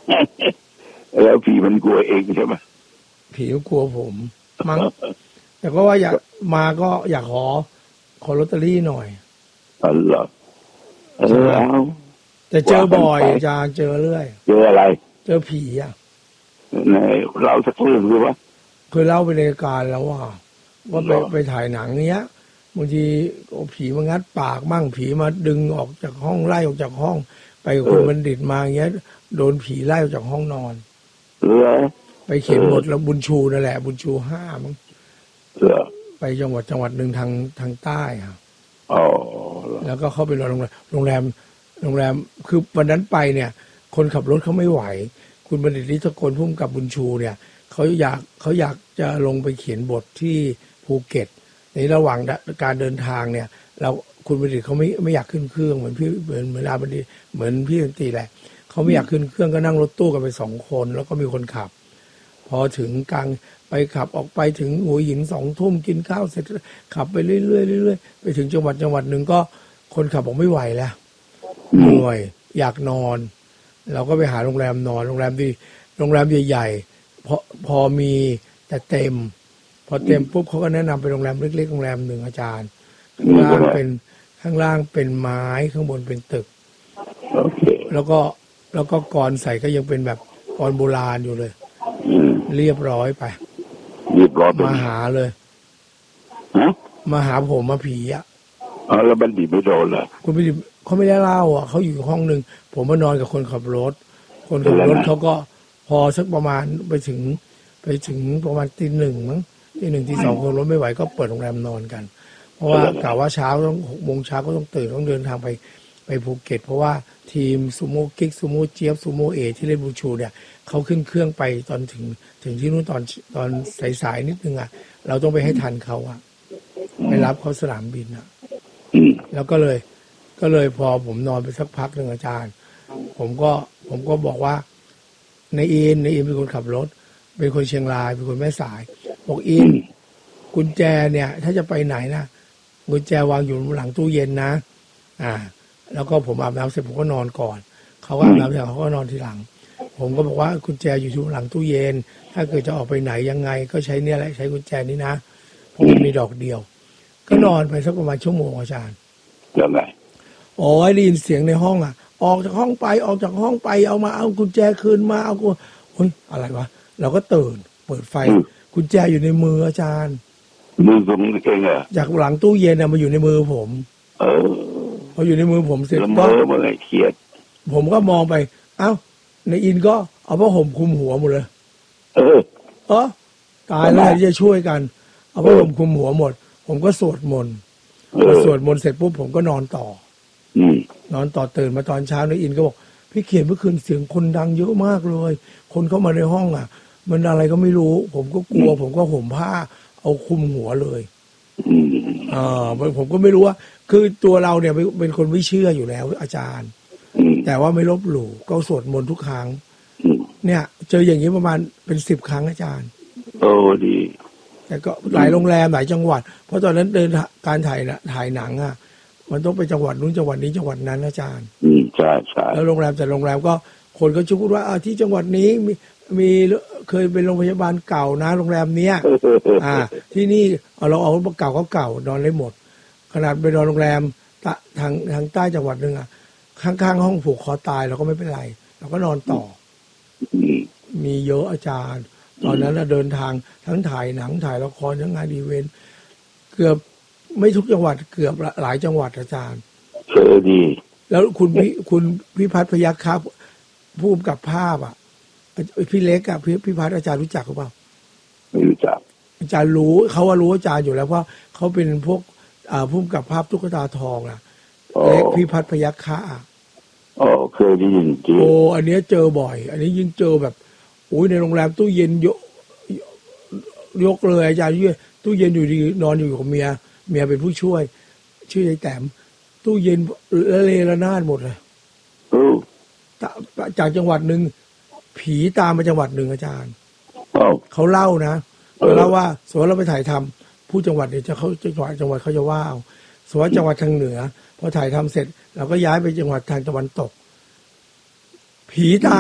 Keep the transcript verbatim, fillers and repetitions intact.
แล้วผีมันกลัวเองใช่ไหมผีก็กลัวผมมั้งแต่ก็ว่าอยากมาก็อยากขอขอลอตเตอรี่หน่อยอ๋อเหรอเออเอาแต่เจอบ่อยอาจารย์เจอเรื่อยเจออะไรเจอผีอ่ะในเราสักเรื่องหรือวะเคยเล่าไปในรายการแล้วว่าว่าไปไปถ่ายหนังเนี้ยบางทีผีมางัดปากมั่งผีมาดึงออกจากห้องไล่ออกจากห้องไปกับคุณบัณฑิตมาอย่างเงี้ยโดนผีไล่ออกจากห้องนอนเออไปเขียนบทแล้วบุญชูนั่นแหละบุญชูห้ามั้งเออไปจังหวัดจังหวัดหนึ่งทางทางใต้ครับอ๋อแล้วก็เข้าไปนอนโรงแรมโรงแรมโรงแรมคือวันนั้นไปเนี่ยคนขับรถเขาไม่ไหวคุณบัณฑิตฤทธิ์สกลพุ่มกับบุญชูเนี่ยเขาอยากเขาอยากจะลงไปเขียนบทที่ภูเก็ตในระหว่างการเดินทางเนี่ยเราคุณบัณฑิตเขาไม่ไม่อยากขึ้นเครื่องเหมือนพี่เหมือนเหมือนอาบัณฑิตเหมือนพี่ดนตรีแหละเขาไม่อยากขึ้นเครื่องก็นั่งรถตู้กันไปสองคนแล้วก็มีคนขับพอถึงกลางไปขับออกไปถึงหัวหินสองทุ่มกินข้าวเสร็จขับไปเรื่อยๆเรื่อยๆไปถึงจังหวัดจังหวัดหนึ่งก็คนขับบอกไม่ไหวแล้วเหนื่อยอยากนอนเราก็ไปหาโรงแรมนอนโรงแรมที่โรงแรมใหญ่ๆพอพอมีแต่เต็มพอเต็มปุ๊บเขาก็แนะนำไปโรงแรมเล็กๆโรงแรมหนึ่งอาจารย์ข้างล่างเป็นข้างล่างเป็นไม้ข้างบนเป็นตึกแล้วก็แล้วก็กรใส่ก็ยังเป็นแบบกรโบราณอยู่เลยเรียบร้อยไปเรียบร้อยมาหาเลยฮะมาหาผมมาผีอ่ะอ๋อแล้วบัณฑิตไม่โดนเหรอคุณบัณฑิตเขาไม่ได้เล่าอ่ะเขาอยู่ห้องหนึ่งผมมานอนกับคนขับรถคนขับรถเขาก็พอสักประมาณไปถึงไปถึงประมาณตีหนึ่งมั้งตีหนึ่งตีสองคนรถไม่ไหวก็เปิดโรงแรมนอนกันเพราะว่ากะว่าเช้าต้องหกโมงเช้าก็ต้องตื่นต้องเดินทางไปไปภูเก็ตเพราะว่าทีมซูโม่กิ๊กซูโม่เจี๊ยบซูโม่เอที่เล่นบูชูเนี่ยเขาขึ้นเครื่องไปตอนถึงถึงที่นู่นตอนตอนสายๆนิดนึงอ่ะเราต้องไปให้ทันเขาอ่ะไปรับเขาสนามบินอ่ะแล้วก็เลยก็เลยพอผมนอนไปสักพักหนึ่งอาจารย์ผมก็ผมก็บอกว่าในอินในอินเป็นคนขับรถเป็นคนเชียงรายเป็นคนแม่สายบอกอินกุญแจเนี่ยถ้าจะไปไหนนะกุญแจวางอยู่หลังตู้เย็นนะอ่าแล้วก็ผมอาบน้ำเสร็จผมก็นอนก่อนเขาก็อาบน้ำเสร็จเขาก็นอนทีหลังผมก็บอกว่ากุญแจอยู่ที่หลังตู้เย็นถ้าเกิดจะออกไปไหนยังไงก็ใช้เนี่ยแหละใช้กุญแจนี้นะเพราะมันมีดอกเดียวก็นอนไปสักประมาณชั่วโมงอาจารย์ยังไงโอ้ยได้ยินเสียงในห้องอ่ะออกจากห้องไปออกจากห้องไปเอามาเอากุญแจคืนมาเอากูโอ้ยอะไรวะเราก็ตื่นเปิดไฟกุญแจอยู่ในมืออาจารย์มือผมเองอ่ะจากหลังตู้เย็นน่ะมาอยู่ในมือผมเออพออยู่ในมือผมเสร็จก็เมื่อไงเครียดผมก็มองไปเอ้าในอินก็เอาผ้าห่มคลุมหัวหมดเลยเออเออตายแล้วจะช่วยกันเอาผ้าห่มคลุมหัวหมดผมก็สวดมนต์พอสวดมนต์เสร็จปุ๊บผมก็นอนต่อนอนต่อตื่นมาตอนเช้าในอินก็บอกพี่เขียนเมื่อคืนเสียงคนดังเยอะมากเลยคนเข้ามาในห้องอ่ะมันอะไรก็ไม่รู้ผมก็กลัวผมก็ห่มผ้าเอาคลุมหัวเลยอ่าผมก็ไม่รู้ว่าคือตัวเราเนี่ยเป็นคนไม่เชื่ออยู่แล้วอาจารย์แต่ว่าไม่ลบหลู่ก็สวดมนต์ทุกครั้งเนี่ยเจออย่างนี้ประมาณเป็นสิบครั้งอาจารย์โอ้ดีแต่ก็หลายโรงแรมหลายจังหวัดเพราะตอนนั้นเดินการถ่ายนะถ่ายหนังอ่ะมันต้องไปจังหวัดนู้นจังหวัดนี้จังหวัดนั้นอาจารย์อืมใช่ใช่แล้วโรงแรมแต่โรงแรมก็คนก็ชุดว่าที่จังหวัดนี้มีมีเคยเป็นโรงพยาบาลเก่านะโรงแรมเนี้ยอ่าที่นี่เอาเราเอาเก่าก็เก่านอนได้หมดขนาดไปนอนโรงแรมทางทางใต้จังหวัดนึงอ่ะข้างๆห้องผูกคอตายเราก็ไม่เป็นไรเราก็นอนต่อมีเยอะอาจารย์ตอนนั้นเดินทางทั้งถ่ายหนังถ่ายละครทั้งงานอีเวนต์เกือบไม่ทุกจังหวัดเกือบหลายจังหวัดอาจารย์เออดีแล้วคุณพี่คุณพิพัฒน์พยัคฆ์ครับผู้กำกับภาพอ่ะพี่เล็กอ่ะพี่พิพัฒน์อาจารย์รู้จักหรือเปล่าไม่รู้จักอาจารย์รู้เขาว่ารู้อาจารย์อยู่แล้วเพราะเขาเป็นพวกอ่าผู้กำกับภาพตุ๊กตาทองอ่ะเล็กพิพัฒน์พยัคฆ์อ่ะอ๋อเคยได้ยินจริงโอ้อันนี้เจอบ่อยอันนี้ยิ่งเจอแบบโอ้ยในโรงแรมตู้เย็นยกยกเลยอาจารย์ยื่ตู้เย็นอยู่ดีนอนอยู่กับเมียเมียเป็นผู้ช่วยชื่อยายแต้มตู้เย็นละเลระนาดหมดเลยจากจังหวัดหนึ่งผีตามมาจังหวัดหนึ่งอาจารย์เขาเล่านะเขาเล่าว่าสมมติเราไปถ่ายทำผู้จังหวัดเนี่ยจะเขาจังหวัดจังหวัดเขาจะว่าเอาสมมติจังหวัดทางเหนือพอถ่ายทำเสร็จเราก็ย้ายไปจังหวัดทางตะวันตกผีตาม